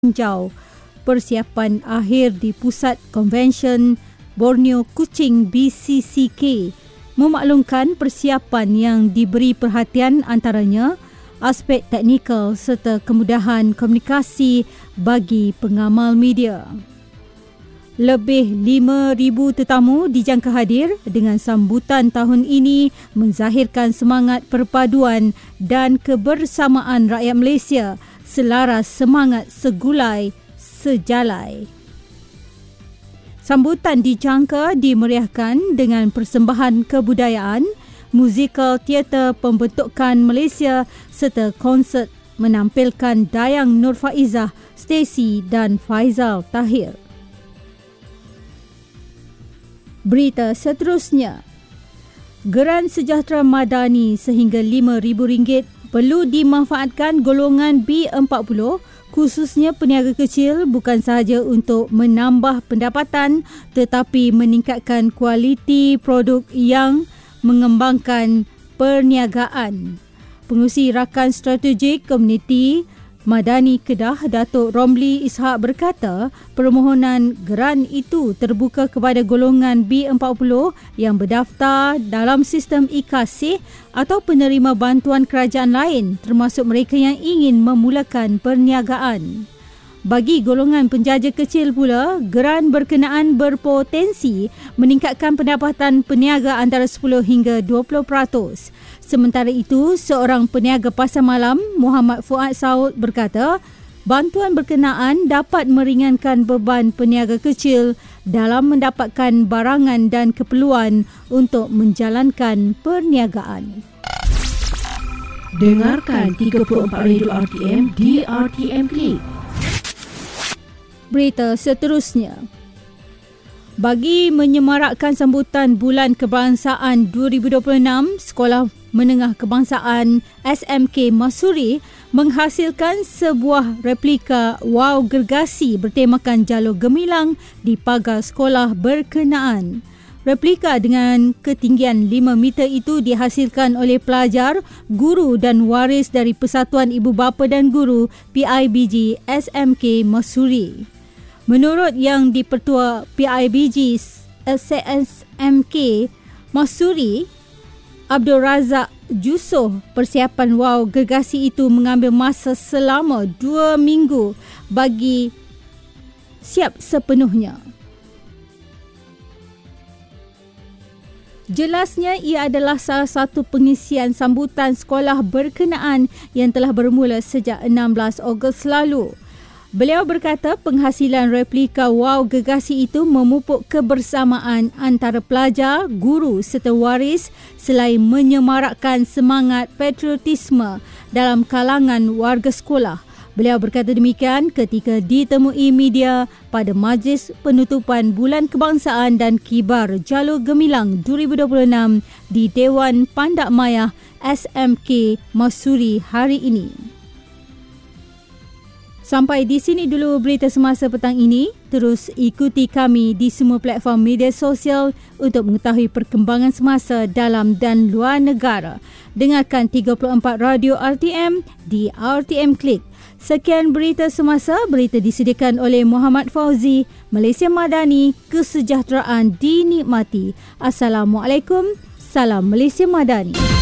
meninjau persiapan akhir di Pusat Konvensyen Borneo Kuching BCCK, memaklumkan persiapan yang diberi perhatian antaranya aspek teknikal serta kemudahan komunikasi bagi pengamal media. Lebih 5,000 tetamu dijangka hadir dengan sambutan tahun ini menzahirkan semangat perpaduan dan kebersamaan rakyat Malaysia selaras semangat segulai sejalai. Sambutan dijangka dimeriahkan dengan persembahan kebudayaan, musikal teater pembentukan Malaysia serta konsert menampilkan Dayang Nur Faizah, Stacy dan Faizal Tahir. Berita seterusnya, Geran Sejahtera Madani sehingga RM5,000 perlu dimanfaatkan golongan B40, khususnya peniaga kecil, bukan sahaja untuk menambah pendapatan tetapi meningkatkan kualiti produk yang mengembangkan perniagaan. Pengerusi Rakan Strategik Komuniti Madani Kedah, Datuk Romli Ishak berkata, permohonan geran itu terbuka kepada golongan B40 yang berdaftar dalam sistem e-kasih atau penerima bantuan kerajaan lain, termasuk mereka yang ingin memulakan perniagaan. Bagi golongan penjaja kecil pula, geran berkenaan berpotensi meningkatkan pendapatan peniaga antara 10 hingga 20%. Sementara itu, seorang peniaga pasar malam, Muhammad Fuad Saud berkata, bantuan berkenaan dapat meringankan beban peniaga kecil dalam mendapatkan barangan dan keperluan untuk menjalankan perniagaan. Dengarkan 34 Radio RTM di RTM Klik. Berita seterusnya, bagi menyemarakkan sambutan Bulan Kebangsaan 2026, Sekolah Menengah Kebangsaan SMK Masuri menghasilkan sebuah replika Wow Gergasi bertemakan jalur gemilang di pagar sekolah berkenaan. Replika dengan ketinggian 5 meter itu dihasilkan oleh pelajar, guru dan waris dari Persatuan Ibu Bapa dan Guru PIBG SMK Masuri. Menurut Yang di-Pertua PIBG SMK Masuri, Abdul Razak Jusoh, persiapan Wow Gergasi itu mengambil masa selama 2 minggu bagi siap sepenuhnya. Jelasnya ia adalah salah satu pengisian sambutan sekolah berkenaan yang telah bermula sejak 16 Ogos lalu. Beliau berkata penghasilan replika Wow Gergasi itu memupuk kebersamaan antara pelajar, guru serta waris selain menyemarakkan semangat patriotisme dalam kalangan warga sekolah. Beliau berkata demikian ketika ditemui media pada majlis penutupan Bulan Kebangsaan dan Kibar Jalur Gemilang 2026 di Dewan Pandak Maya SMK Masuri hari ini. Sampai di sini dulu berita semasa petang ini. Terus ikuti kami di semua platform media sosial untuk mengetahui perkembangan semasa dalam dan luar negara. Dengarkan 34 Radio RTM di RTM Klik. Sekian berita semasa, berita disediakan oleh Muhammad Fauzi. Malaysia Madani, kesejahteraan dinikmati. Assalamualaikum, salam Malaysia Madani.